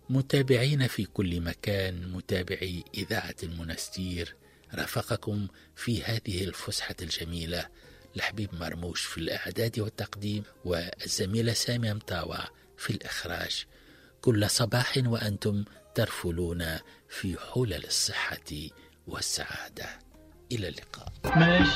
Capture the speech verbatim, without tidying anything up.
متابعين في كل مكان، متابعي إذاعة المنستير، رافقكم في هذه الفسحة الجميلة لحبيب مرموش في الإعداد والتقديم، والزميلة سامية مطاوع في الإخراج. كل صباح وأنتم ترفلون في حلل الصحة والسعادة. إلى اللقاء.